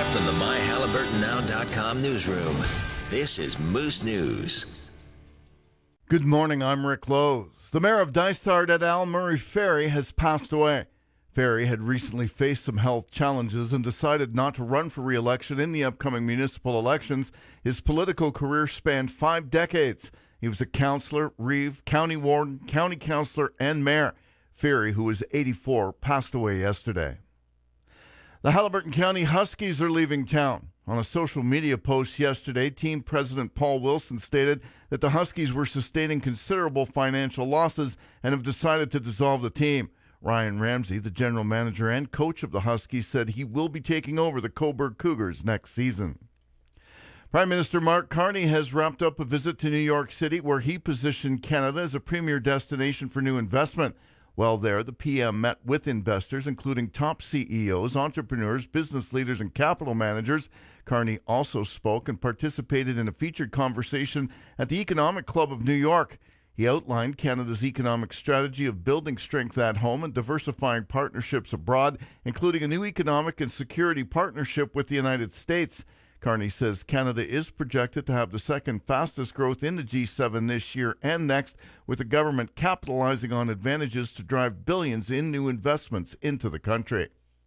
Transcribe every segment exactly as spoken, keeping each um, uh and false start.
From the my halliburton now dot com newsroom, this is Moose News. Good morning, I'm Rick Lowe's. The mayor of Dysart at Al Murray Ferry has passed away. Ferry had recently faced some health challenges and decided not to run for re-election in the upcoming municipal elections. His political career spanned five decades. He was a councillor, reeve, county warden, county councillor, and mayor. Ferry, who was eighty-four, passed away yesterday. The Haliburton County Huskies are leaving town. On a social media post yesterday, team president Paul Wilson stated that the Huskies were sustaining considerable financial losses and have decided to dissolve the team. Ryan Ramsey, the general manager and coach of the Huskies, said he will be taking over the Cobourg Cougars next season. Prime Minister Mark Carney has wrapped up a visit to New York City where he positioned Canada as a premier destination for new investment. While there, the P M met with investors, including top C E Os, entrepreneurs, business leaders, and capital managers. Carney also spoke and participated in a featured conversation at the Economic Club of New York. He outlined Canada's economic strategy of building strength at home and diversifying partnerships abroad, including a new economic and security partnership with the United States. Carney says Canada is projected to have the second fastest growth in the G seven this year and next, with the government capitalizing on advantages to drive billions in new investments into the country.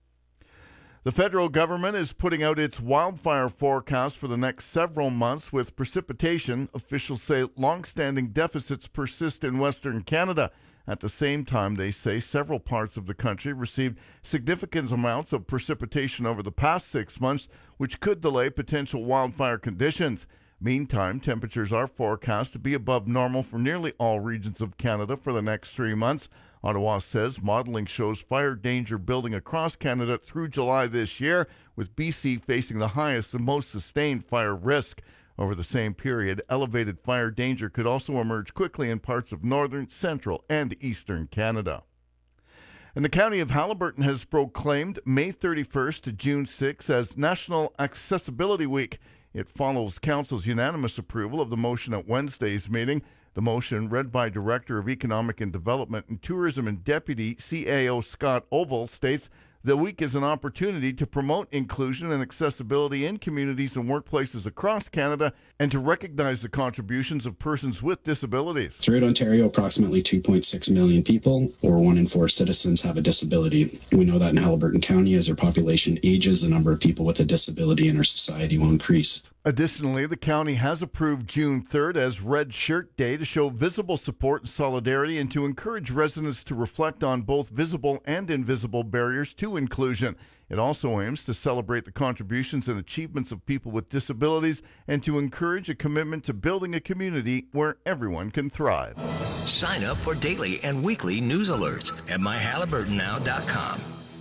The federal government is putting out its wildfire forecast for the next several months with precipitation. Officials say long-standing deficits persist in Western Canada. At the same time, they say several parts of the country received significant amounts of precipitation over the past six months, which could delay potential wildfire conditions. Meantime, temperatures are forecast to be above normal for nearly all regions of Canada for the next three months. Ottawa says modeling shows fire danger building across Canada through July this year, with B C facing the highest and most sustained fire risk. Over the same period, elevated fire danger could also emerge quickly in parts of northern, central, and eastern Canada. And the County of Haliburton has proclaimed May thirty-first to June sixth as National Accessibility Week. It follows Council's unanimous approval of the motion at Wednesday's meeting. The motion, read by Director of Economic and Development and Tourism and Deputy C A O Scott Oval, states the week is an opportunity to promote inclusion and accessibility in communities and workplaces across Canada and to recognize the contributions of persons with disabilities. Throughout Ontario, approximately two point six million people, or one in four citizens, have a disability. We know that in Haliburton County, as our population ages, the number of people with a disability in our society will increase. Additionally, the county has approved June third as Red Shirt Day to show visible support and solidarity and to encourage residents to reflect on both visible and invisible barriers to inclusion. It also aims to celebrate the contributions and achievements of people with disabilities and to encourage a commitment to building a community where everyone can thrive. Sign up for daily and weekly news alerts at my halliburton now dot com.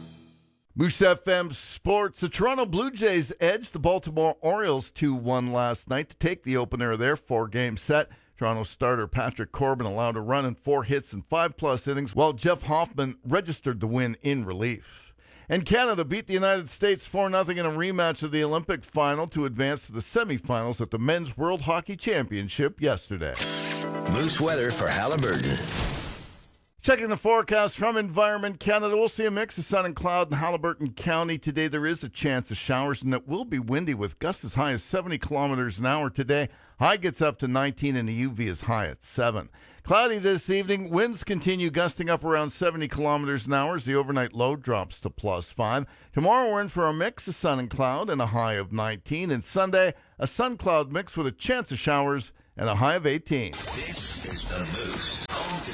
Moose F M Sports. The Toronto Blue Jays edged the Baltimore Orioles two one last night to take the opener of their four-game set. Toronto starter Patrick Corbin allowed a run and four hits in five-plus innings, while Jeff Hoffman registered the win in relief. And Canada beat the United States four nothing in a rematch of the Olympic final to advance to the semifinals at the Men's World Hockey Championship yesterday. Moose weather for Haliburton. Checking the forecast from Environment Canada, we'll see a mix of sun and cloud in Haliburton County today. There is a chance of showers, and it will be windy with gusts as high as seventy kilometers an hour today. High gets up to nineteen, and the U V is high at seven. Cloudy this evening. Winds continue gusting up around seventy kilometers an hour as the overnight low drops to plus five. Tomorrow we're in for a mix of sun and cloud and a high of nineteen. And Sunday, a sun-cloud mix with a chance of showers and a high of eighteen. This is the Moose.